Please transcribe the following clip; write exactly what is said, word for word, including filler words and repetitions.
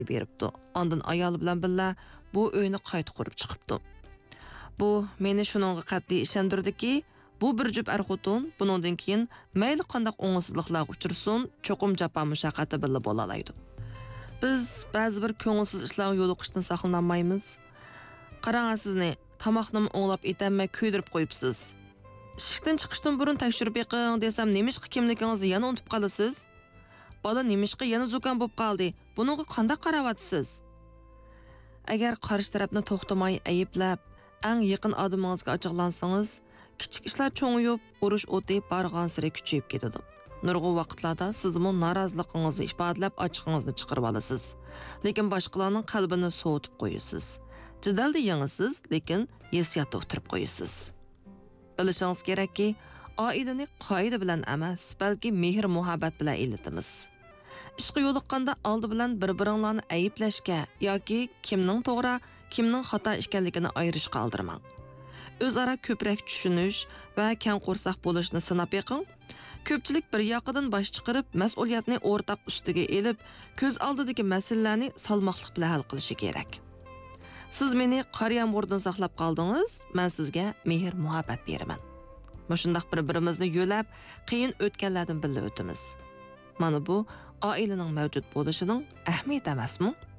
beribdi. Ondan ayoli bilan birga bu uyni qayta qurib chiqibdi. Bu meni shuningga qat'iy ishondirdiki, bu bir jup er-xotin buningdan keyin mayli qanday o'ngsizliklarga uchursin, cho'qim jafo mushaqqati birga bo'la oladi. Biz ba'zi bir ko'ngilsiz ishlarga yo'liqishdan saqlanolmaymiz. Qarang, sizni tamoqni o'nglab etamay kuydirib qo'yibsiz. Ishdan chiqishdan burun tekshirib yiqing desam, nemishqa kimligingizni yana unutib qolasiz? Bola nemishqa yana zukam bo'lib qoldi. Buningga qanday qarayapsiz? Agar qarshi tarafni to'xtamay ayiblab, eng yaqin odamingizga ochiqlansangiz, kichik ishlar cho'ngiyib, urush o'ti bargan sari kuchayib ketadi. Nurg'un vaqtlarda sizmi noroziligingizni ifodalab ochiqingizni chiqarib olasiz. Lekin boshqalarning qalbini sovutib qo'yasiz. Jidalda yangisiz, lekin hissiyatda o'tirib qo'yasiz. Bilishingiz kerakki, oilani qoida bilan emas, balki mehr muhabbat bilan elitamiz. Ishqa yo'liqqanda oldi bilan bir-biringlarni ayblashga yoki kimning to'g'ri, kimning xato ekanligini ayirish qoldirmang. O'zaro ko'proq tushunish va kang qo'rsoq bo'lishni sinab yiqing. Ko'pchilik bir yoqidan bosh chiqarib, mas'uliyatni o'rtaq ustiga elib, ko'z oldidagi masalalarni salmoqlik bilan hal qilishi kerak. Siz meni qor yomg'irdan saqlab qoldingiz, men sizga mehr muhabbat beraman. Mushundaq bir-birimizni yo'lab, qiyin o'tganlardan birga o'tamiz. Mana bu oilaning mavjud bo'lishining ahamiyati emasmi?